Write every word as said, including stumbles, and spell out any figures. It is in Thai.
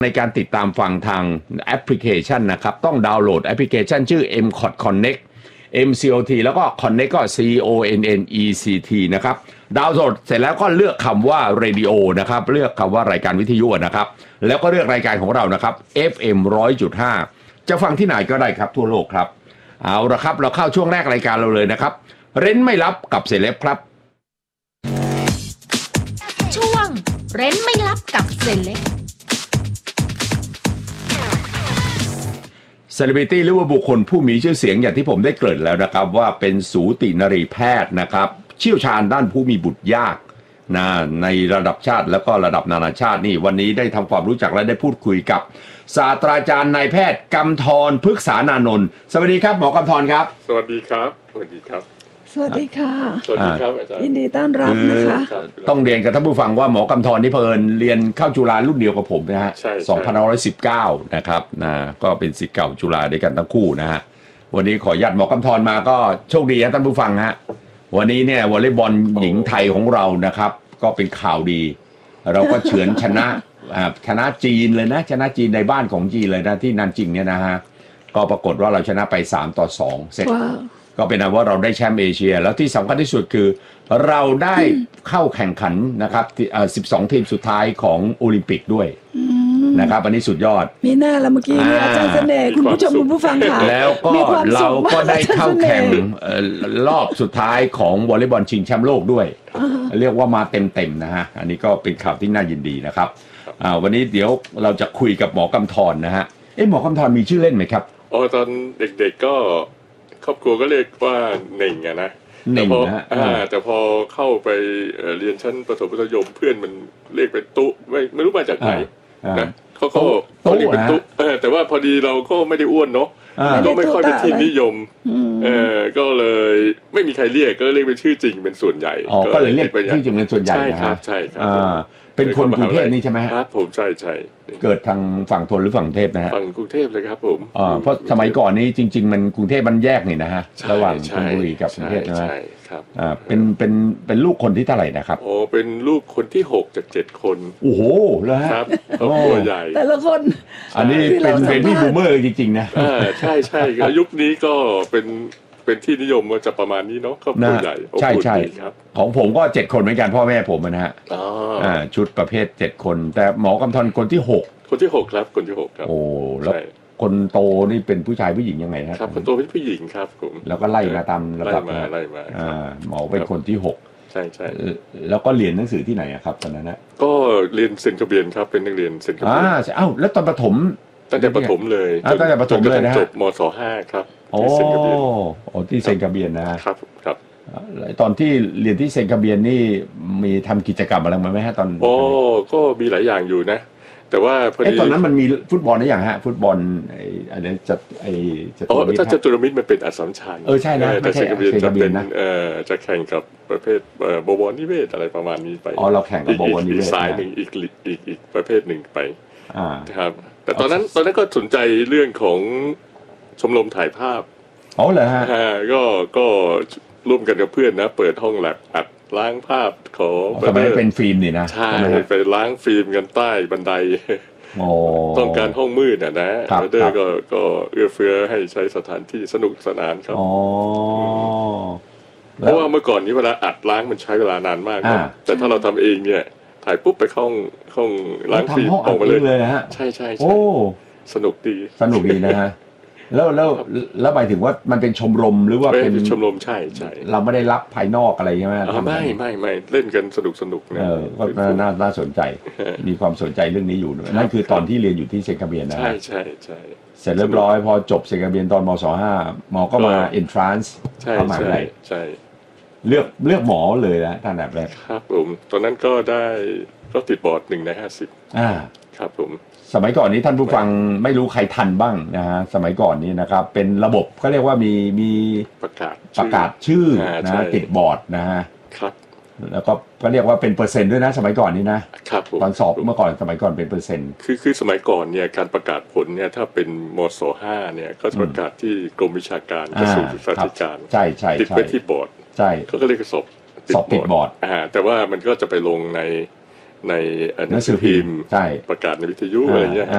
ในการติดตามฟังทางแอปพลิเคชันนะครับต้องดาวน์โหลดแอปพลิเคชันชื่อ เอ็ม ซี โอ ที Connect เอ็ม ซี โอ ที แล้วก็ Connect ก็ C O N N E C T นะครับดาวน์โหลดเสร็จแล้วก็เลือกคำว่า Radio นะครับเลือกคำว่ารายการวิทยุนะครับแล้วก็เลือกรายการของเรานะครับ เอฟ เอ็ม หนึ่งร้อยจุดห้า จะฟังที่ไหนก็ได้ครับทั่วโลกครับเอาละครับเราเข้าช่วงแรกรายการเราเลยนะครับเร้นไม่ลับกับเซเลบครับช่วงเร้นไม่ลับกับเซเลบเซเลบริตี้หรือว่าบุคคลผู้มีชื่อเสียงอย่างที่ผมได้เกริ่นแล้วนะครับว่าเป็นสูตินรีแพทย์นะครับเชี่ยวชาญด้านผู้มีบุตรยากนะในระดับชาติแล้วก็ระดับนานาชาตินี่วันนี้ได้ทำความรู้จักและได้พูดคุยกับศาสตราจารย์นายแพทย์กำธรพฤกษานานนท์สวัสดีครับหมอกำธรครับสวัสดีครับสวัสดีครับสวัสดีค่ะสวัสดีครับอาจารย์ยินดีต้อนรับนะคะต้องเรียนกับท่านผู้ฟังว่าหมอกำธรนี่เพิ่นเรียนเข้าจุฬารุ่นเดียวกับผมนะฮะสองพันห้าร้อยสิบเก้านะครับนะก็เป็นศิษย์เก่าจุฬาด้วยกันทั้งคู่นะฮะวันนี้ขออนุญาตหมอกำธรมาก็โชคดีนะท่านผู้ฟังฮะวันนี้เนี่ยวอลเลย์บอลหญิงไทยของเรานะครับก็เป็นข่าวดีเราก็เฉือนชนะชนะจีนเลยนะชนะจีนในบ้านของจีนเลยนะที่นันจิงเนี่ยนะฮะก็ปรากฏว่าเราชนะไปสามต่อสองเซตก็เป็นว่าเราได้แชมป์เอเชียแล้วที่สำคัญที่สุดคือเราได้เข้าแข่งขันนะครับสิบสองทีมสุดท้ายของโอลิมปิกด้วยนะครับอันนี้สุดยอดมีหน้าแล้วเมื่อกี้อาจารย์เสน่ห์คุณผู้ชมคุณผู้ฟังค่ะแล้วก็เราก็ได้เข้าแข่งรอบสุดท้ายของวอลเลย์บอลชิงแชมป์โลกด้วยเรียกว่ามาเต็มๆนะฮะอันนี้ก็เป็นข่าวที่น่ายินดีนะครับวันนี้เดี๋ยวเราจะคุยกับหมอกำธรนะฮะเอ๊ะหมอกำธรมีชื่อเล่นไหมครับอ๋อตอนเด็กๆก็ครอบครัวก็เรียกว่าเหน่งอะนะแต่พอแต่พอเข้าไปเรียนชั้นประถมมัธยมเพื่อนมันเรียกเป็นตุ๊ไม่ไม่รู้มาจากไหนนะเขาก็เขาเรียกเป็นตุ๊แต่ว่าพอดีเราก็ไม่ได้อ้วนเนาะก็ไม่ค่อยเป็นที่นิยมเออก็เลยไม่มีใครเรียกก็เรียกเป็นชื่อจริงเป็นส่วนใหญ่ก็เลยเรียกเป็นชื่อจริงเป็นส่วนใหญ่ใช่ครับใช่ครับเป็นคนกรุงเทพนี่ใช่ไหมครับผมใช่ใช่เกิดทางฝั่งธนหรือฝั่งเทพนะฮะฝั่งกรุงเทพเลยครับผมอ๋อเพราะสมัยก่อนนี้จริงๆมันกรุงเทพมันแยกนี่นะฮะระหว่างธนบุรีกับกรุงเทพใช่ไหมใช่ครับอ่าเป็นเป็นเป็นลูกคนที่เท่าไหร่นะครับโอ้เป็นลูกคนที่หกจากเจ็ดคนโอ้โหแล้วฮะครับครอบครัวใหญ่แต่ละคนอันนี้เป็นเบบี้บูมเมอร์จริงๆนะอ่าใช่ใช่ยุคนี้ก็เป็นเป็นที่นิยมจะประมาณนี้เนาะครอบครัวใหญ่ใช่ใช่ครับของผมก็เจ็ดคนเหมือนกันพ่อแม่ผมนะฮะอ่าชุดประเภทเจ็ดคนแต่หมอกำธรคนที่หกคนที่หกครับคนที่หกครับโอ้แล้วคนโตนี่เป็นผู้ชายผู้หญิงยังไงครับคนโตเป็นผู้หญิงครับผมแล้วก็ไล่มาตามระดับไล่มาไล่มาอ่าหมอเป็นคนที่หกใช่ใช่แล้วก็เรียนหนังสือที่ไหนครับตอนนั้นนะก็เรียนเซนต์กระเบียนครับเป็นนักเรียนเซนต์กระเบียนอ่าเอ้าแล้วตอนประถมตั้งแต่ประถมเลยตั้งแต่ประถมเลยนะจบมศห้าครับโอ้โอ้ที่เซนต์กระเบียนนะครับครับตอนที่เรียนที่เซนต์กระเบียนนี่มีทำกิจกรรมอะไรไหมฮะตอนโอ้ก็มีหลายอย่างอยู่นะแต่ว่าพอดีตอนนั้นมันมีฟุตบอลได้อย่างฮะฟุตบอลไอ้อะไรจะไอ้จะตุรมิตรถ้าจตุรมิตรมันเป็นอัสสัมชัญเออใช่นะแต่เซนต์กระเบียนจะเป็นเอ่อจะแข่งกับประเภทบวรนิเวศอะไรประมาณนี้ไปอ๋อเราแข่งกับบวรนิเวศสายหนึ่งอีกอีกอีกประเภทหนึ่งไปครับแต่ตอนนั้นตอนนั้นก็สนใจเรื่องของชมรมถ่ายภาพอ๋อเหรอฮะก็ก็ร่วมกันกับเพื่อนนะเปิดห้องแลบอัดล้างภาาพของสมัยเป็นฟิล์มนี่นะใช่ไปล้างฟิล์มกันใต้บันไดต้องการห้องมืดนะนะเดอร์ก็ก็เอื้อเฟื้อให้ใช้สถานที่สนุกสนานครับเพราะว่าเมื่อก่อนนี้เวลาอัดล้างมันใช้เวลานานมากนะแต่ถ้าเราทำเองเนี่ยถ่ายปุ๊บไปห้องห้องล้างฟิล์มออกมาเลยนะฮะใช่ใช่โอ้สนุกดีสนุกดีนะฮะแล้วแล้วแล้วหมายถึงว่ามันเป็นชมรมหรือว่าเป็นชมรมใช่ใช่เราไม่ได้รับภายนอกอะไรใช่ไหมไม่ไม่ไม่เล่นกันสนุกสนุกนะเออก็น่าน่าสนใจมีความสนใจเรื่องนี้อยู่นั่นคือตอนที่เรียนอยู่ที่เซนต์กระเบียนนะใช่ใช่ใช่เสร็จเรียบร้อยพอจบเซนต์กระเบียนตอนมศห้าหมอก็มา entrance เข้ามาอะไรใช่เลือกเลือกหมอเลยนะท่านแบบแรกครับผมตอนนั้นก็ได้ก็ติดบอร์ดหนึ่งในห้าสิบอ่าครับผมสมัยก่อนนี้ท่านผู้ฟังไม่รู้ใครทันบ้างนะฮะสมัยก่อนนี้นะครับเป็นระบบเขาเรียกว่ามีมีประกาศประกาศชื่อนะติดบอร์ดนะฮะครับแล้วก็ก็เรียกว่าเป็นเปอร์เซ็นต์ด้วยนะสมัยก่อนนี้นะครับตอนสอบเมื่อก่อนสมัยก่อนเป็นเปอร์เซ็นต์คือคือสมัยก่อนเนี่ยการประกาศผลเนี่ยถ้าเป็นมศห้าเนี่ยก็ประกาศที่กรมวิชาการกระทรวงศึกษาธิการใช่ใช่ติดไปที่บอร์ดใช่เขาก็เรียกสอบสอบติดบอร์ดอ่าแต่ว่ามันก็จะไปลงในในหนังสือพิมพ์ประกาศในวิทยุอะไรเงี้ย